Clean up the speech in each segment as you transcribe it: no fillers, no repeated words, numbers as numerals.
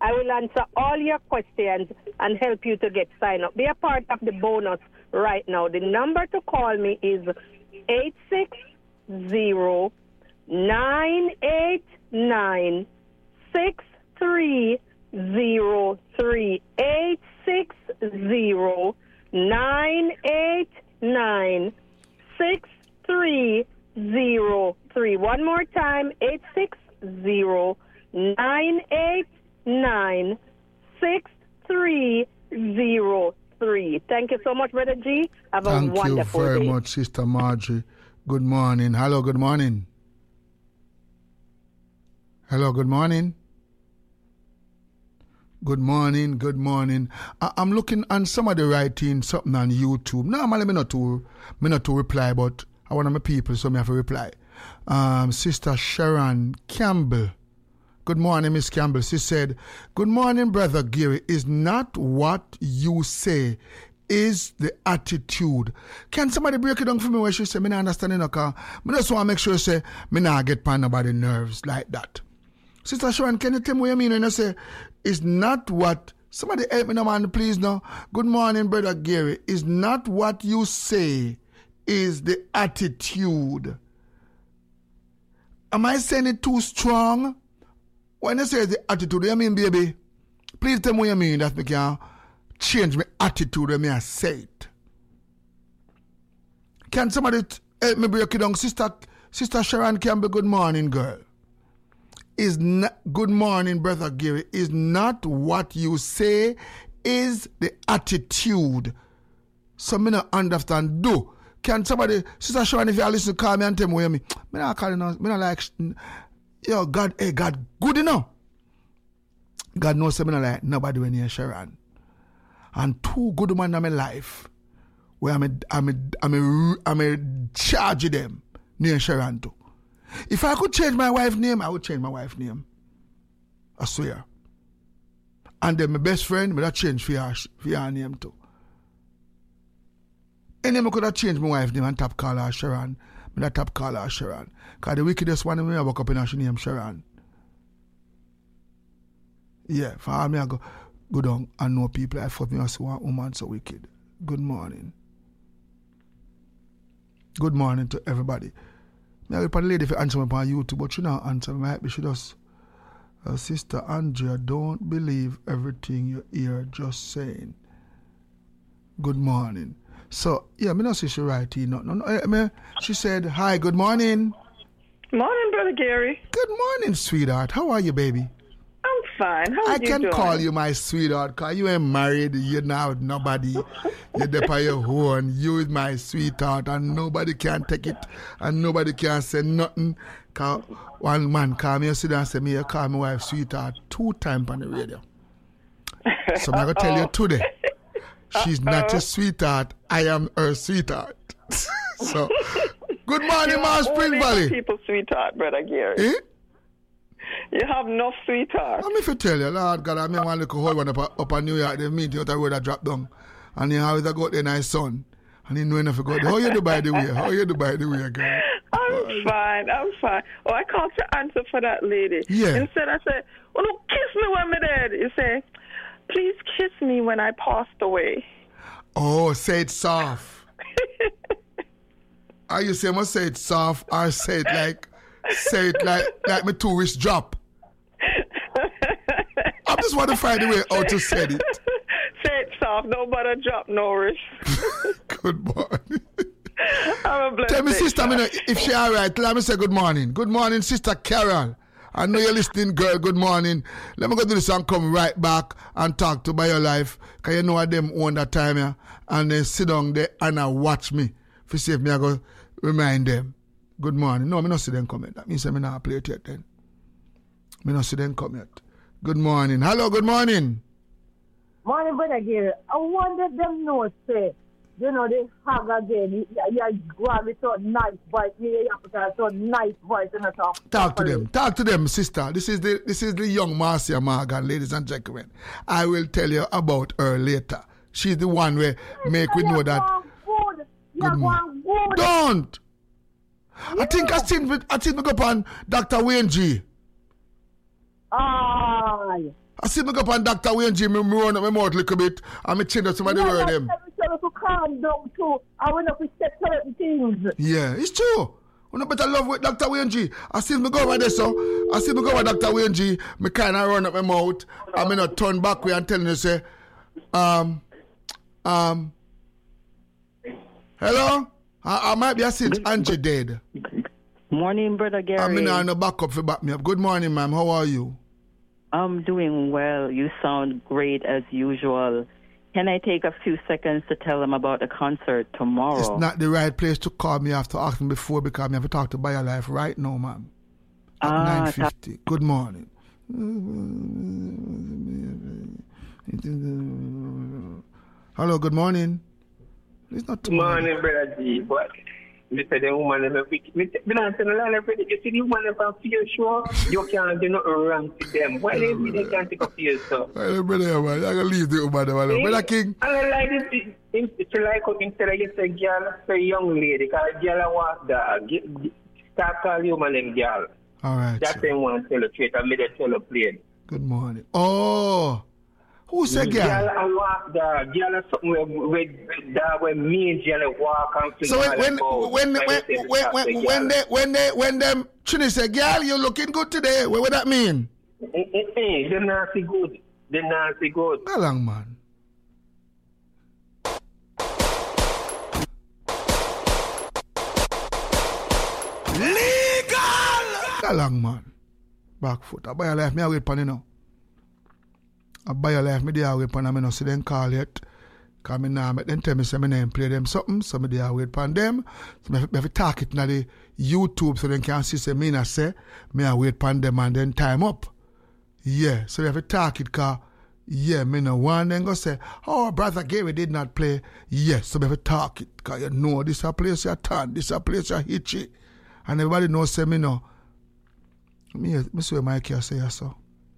I will answer all your questions and help you to get signed up. Be a part of the bonus right now. The number to call me is 860-989-6303. 860-989-6303. One more time, 860-989-6303. Thank you so much, Brother G. Have a wonderful day. Thank you very much, Sister Margie. Good morning. Hello, good morning. Hello, good morning. Good morning, good morning. I'm looking on somebody writing something on YouTube. Normally, me not to reply, but I want my people, so me have to reply. Sister Sharon Campbell. Good morning, Miss Campbell. She said, good morning, Brother Gary. Is not what you say, is the attitude. Can somebody break it down for me where she said, me not understanding, okay? I just want to make sure you say, me not get pan nobody nerves like that. Sister Sharon, can you tell me what you mean when you say, is not what, somebody help me now, man, please now. Good morning, Brother Gary. Is not what you say, is the attitude. Am I saying it too strong? When you say the attitude, what you mean, baby? Please tell me what you mean that me can change my attitude when I say it. Can somebody help me break it down? Sister Sharon Campbell, good morning, girl. Is not, good morning, Brother Gary. Is not what you say, is the attitude. So me not understand. Do. Can somebody, Sister Sharon, if you listen, call me and tell me what you mean. Me not calling us. Me not like, yo, God, hey, God, good enough. God knows me not like nobody when you're Sharon. And two good women in my life, where I'm a charge them near Sharon too. If I could change my wife's name, I would change my wife's name. I swear. And then my best friend, I would change for her name too. And then I could have changed my wife's name and top call her Sharon. I top call her Sharon. Because the wickedest one in me, I woke up in her name Sharon. Yeah, for all me, I go down and know people. I thought me as one woman so wicked. Good morning. Good morning to everybody. I will lady if you answer me on YouTube, but she not answer me. Might be she does. Sister Andrea, don't believe everything you hear just saying. Good morning. So, yeah, me not see she right here. No. She said, hi, good morning. Morning, Brother Gary. Good morning, sweetheart. How are you, baby? I'm fine. How are you doing? I can call you my sweetheart because you ain't married. You're now with nobody. You're there by your own. You is my sweetheart and nobody can take it and nobody can say nothing. Cause one man call me and sit down and say, me, you call my wife sweetheart 2 times on the radio. So I'm going to tell you today, she's not a sweetheart. I am her sweetheart. So, good morning, Ma Spring Valley. People sweetheart, Brother Gary. Eh? You have no sweetheart. Let me tell you, Lord God, I mean, one little whole one up in New York, they meet you out the road that drop down. And he always got there nice son. And he know enough to go there. How you do by the way? Girl? I'm fine. Oh, I called to answer for that lady. Yeah. Instead, I said, oh, no, kiss me when I'm dead. You say, please kiss me when I passed away. Oh, say it soft. Are you saying must say it soft or say it like my tourist drop? I just want to find a way how to say it. Say it soft, no butter drop, no wrist. Good morning. Have a blessed Tell me, day, sister, if she all right, let me say good morning. Good morning, Sister Carol. I know you're listening, girl. Good morning. Let me go do this and come right back and talk to by your life. Because you know what them own that time, yeah? And then sit down there and watch me. If you see if me, I go remind them. Good morning. No, I not see them come yet. That means I not play it yet then. I not see them come yet. Good morning. Hello, good morning. Morning, Brother Gary. I wonder if them know, say, you know, they hug again. You go on with so nice voice. You have to have so nice voice and talk to them. Talk to them, sister. This is the young Marcia Morgan, ladies and gentlemen. I will tell you about her later. She's the one where make we know that. Good morning. Don't. Yeah. I think we go on Dr. Wayne G. I see me go up on Dr. Wayne G, me run up my mouth a little bit, and me change up some of the word them. Tell us to calm down too. I want to step certain things. Yeah, it's true. We better love with Dr. Wayne G. I see me go over there, so. I see me go over Dr. Wayne G. Me kind of run up my mouth, and me not turn back way and telling you, say, hello? I might be a since Angie dead. Morning, Brother Gary. I'm in the backup for back me up. Good morning, ma'am. How are you? I'm doing well. You sound great as usual. Can I take a few seconds to tell them about the concert tomorrow? It's not the right place to call me after asking before because I have to talk to BioLife right now, ma'am. At 9:50. Good morning. Hello, good morning. It's not too morning, Brother G. But me say the woman is a wicked. Me not saying a lot of you see the woman if I feel sure you can't do nothing wrong to them. Why they can't take a fear so? Well, brother, man, I can leave the woman. Brother King. I like this. It's like instead of you say girl, say young lady, because girl walk dog. Start call you man them girl. All right. That's the one tell the truth. I made a tell a plane. Good morning. Oh. Who said girl? Girl and walk dog. Girl is something with dog when me and girl walk and fling. So when them Trini say, girl, you looking good today. What would that mean? They're nasty good. They're nasty good. How long, man? Legal! How long, man? Back foot. I buy a life. Me I wait for you now. I buy a life, me there wait for them, I no see them call yet. Because me now make them tell me, say me name play them something, so me there wait for them. So me have to talk it in the YouTube so they can see, say me not say, me I wait for them and then time up. Yeah, so we have to talk it because, yeah, me no want them go say, oh, Brother Gary did not play. Yes, so we have to talk it because you know this a place you turn, this a place you hitchy. And everybody knows, say me no. Me see what Mike here say so.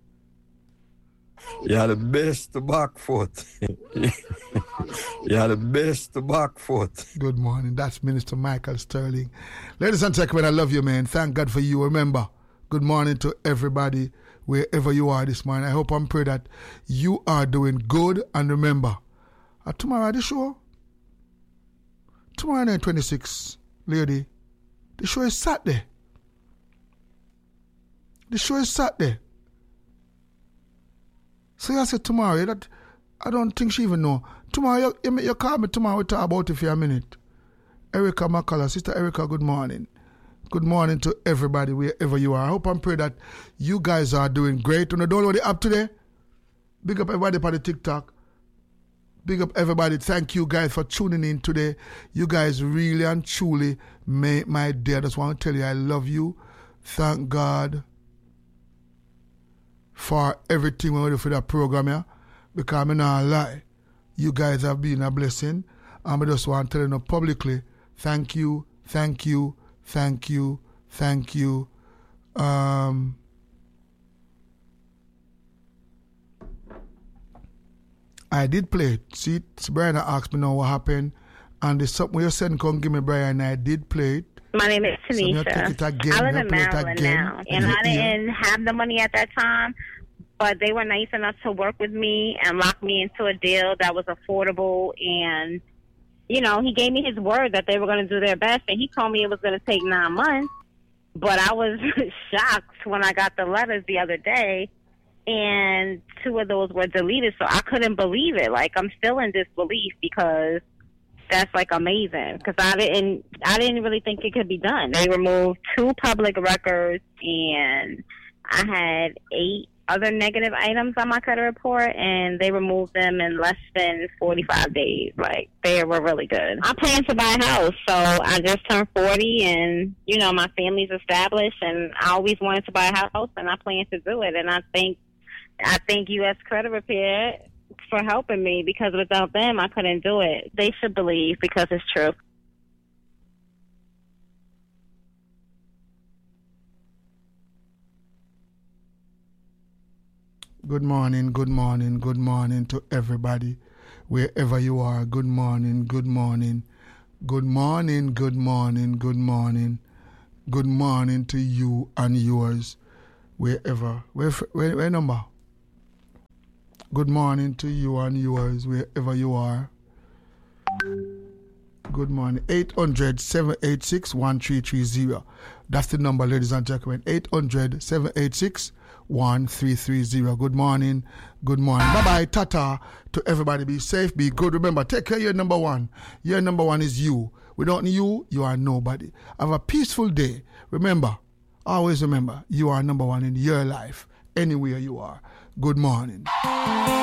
You're the best back foot. You're the best back foot. Good morning. That's Minister Michael Sterling. Ladies and gentlemen, I love you, man. Thank God for you. Remember, good morning to everybody, wherever you are this morning. I hope and pray that you are doing good. And remember, tomorrow the show, tomorrow night 26, lady, the show is Saturday. The show is Saturday. So I said tomorrow, that I don't think she even know. Tomorrow, you call me tomorrow, we talk about it for a minute. Erica McCullough, Sister Erica, good morning. Good morning to everybody, wherever you are. I hope and pray that you guys are doing great. And don't know the app today? Big up everybody for the TikTok. Big up everybody. Thank you guys for tuning in today. You guys really and truly made my day. I just want to tell you I love you. Thank God for everything we do for that program here. Because I'm not lie. You guys have been a blessing. And I just want to tell you publicly, thank you, thank you, thank you, thank you. I did play it. See, Brian asked me now what happened. And the something you said, come give me Brian, I did play it. My name is Tanisha. So I live in Maryland now. And I didn't have the money at that time, but they were nice enough to work with me and lock me into a deal that was affordable. And, you know, he gave me his word that they were going to do their best. And he told me it was going to take 9 months. But I was shocked when I got the letters the other day. And 2 of those were deleted. So I couldn't believe it. Like, I'm still in disbelief because that's like amazing, because I didn't really think it could be done. They removed 2 public records, and I had 8 other negative items on my credit report, and they removed them in less than 45 days. Like, they were really good. I plan to buy a house, so I just turned 40, and, you know, my family's established, and I always wanted to buy a house, and I plan to do it. And I think U.S. Credit Repair for helping me, because without them I couldn't do it. They should believe, because it's true. Good morning, good morning, good morning to everybody, wherever you are. Good morning, good morning, good morning, good morning, good morning, good morning to you and yours, wherever. Where number? Good morning to you and yours, wherever you are. Good morning. 800-786-1330. That's the number, ladies and gentlemen. 800-786-1330. Good morning. Good morning. Bye-bye. Tata to everybody. Be safe. Be good. Remember, take care of your number one. Your number one is you. Without you, you are nobody. Have a peaceful day. Remember, always remember, you are number one in your life, anywhere you are. Good morning.